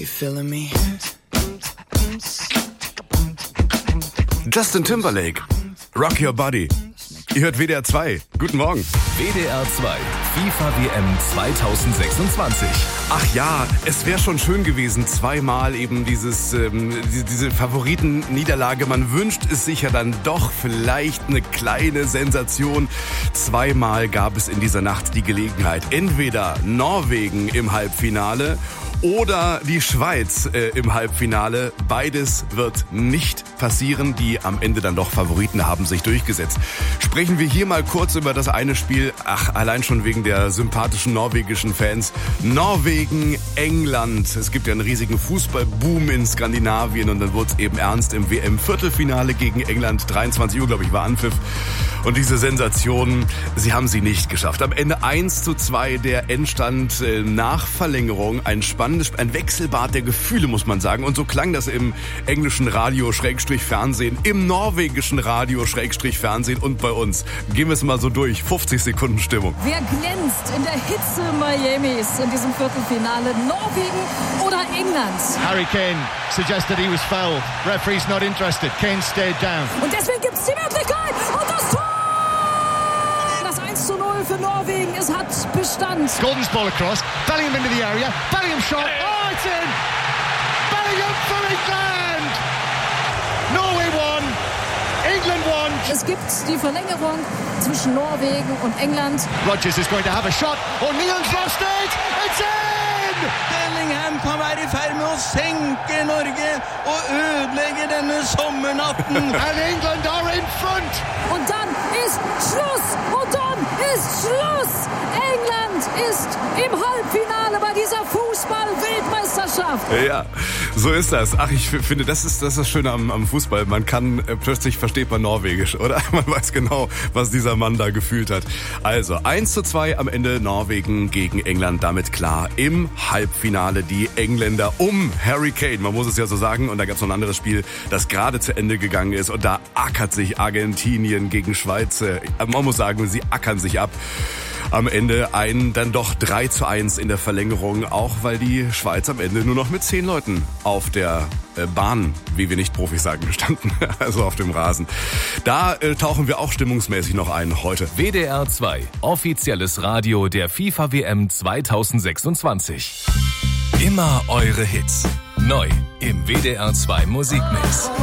feeling me? Justin Timberlake, Rock Your Body. Ihr hört WDR 2. Guten Morgen. WDR 2, FIFA WM 2026. Ach ja, es wäre schon schön gewesen, zweimal eben diese Favoritenniederlage. Man wünscht es sich ja dann doch vielleicht eine kleine Sensation. Zweimal gab es in dieser Nacht die Gelegenheit. Entweder Norwegen im Halbfinale oder die Schweiz im Halbfinale. Beides wird nicht passieren. Die am Ende dann doch Favoriten haben sich durchgesetzt. Sprechen wir hier mal kurz über das eine Spiel. Ach, allein schon wegen der sympathischen norwegischen Fans. Norwegen, England. Es gibt ja einen riesigen Fußballboom in Skandinavien und dann wurde es eben ernst im WM-Viertelfinale gegen England. 23 Uhr, glaube ich, war Anpfiff. Und diese Sensation, sie haben sie nicht geschafft. Am Ende 1:2 der Endstand nach Verlängerung. Ein Wechselbad der Gefühle, muss man sagen. Und so klang das im englischen Radio-Fernsehen, im norwegischen Radio-Fernsehen und bei uns. Gehen wir es mal so durch. 50 Sekunden Stimmung. Wer glänzt in der Hitze Miamis in diesem Viertelfinale? Norwegen oder England? Harry Kane suggested he was fouled. Referee's not interested. Kane stayed down. Und deswegen gibt es die Möglichkeit. Und das Tor! Das 1:0 für Norwegen. Es hat Bestand. Gordon's ball across. Bellingham into the area. Bellingham shot. Oh, it's in! Bellingham for England! Norway won. England won. Es gibt die Verlängerung zwischen Norwegen und England. Rodgers is going to have a shot. O'Neill's lost it. It's in! Bellingham kan være i ferd med å senke Norge og ødelegge denne sommernatten. And England are in front. Und dann ist Schluss. Und dann ist Schluss. England ist im Halbfinale bei dieser Fußball-Weltmeisterschaft. Ja, so ist das. Ach, ich finde, das ist das Schöne am Fußball. Man kann, plötzlich versteht man Norwegisch, oder? Man weiß genau, was dieser Mann da gefühlt hat. Also 1:2 am Ende Norwegen gegen England. Damit klar im Halbfinale die Engländer um Harry Kane. Man muss es ja so sagen. Und da gab es noch ein anderes Spiel, das gerade zu Ende gegangen ist. Und da ackert sich Argentinien gegen Schweiz. Man muss sagen, sie ackern sich ab. Am Ende dann doch 3:1 in der Verlängerung, auch weil die Schweiz am Ende nur noch mit 10 Leuten auf der Bahn, wie wir Nicht-Profis sagen, gestanden, also auf dem Rasen. Da tauchen wir auch stimmungsmäßig noch ein heute. WDR 2, offizielles Radio der FIFA WM 2026. Immer eure Hits. Neu im WDR 2 Musikmix.